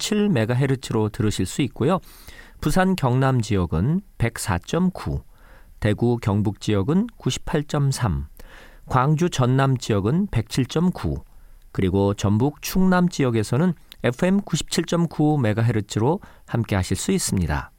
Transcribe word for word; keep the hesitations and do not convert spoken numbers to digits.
구십칠 메가헤르츠로 들으실 수 있고요. 부산 경남 지역은 백사 점 구, 대구 경북 지역은 구십팔 점 삼, 광주 전남 지역은 백칠 점 구, 그리고 전북 충남 지역에서는 에프엠 구십칠 점 구 메가헤르츠로 함께 하실 수 있습니다.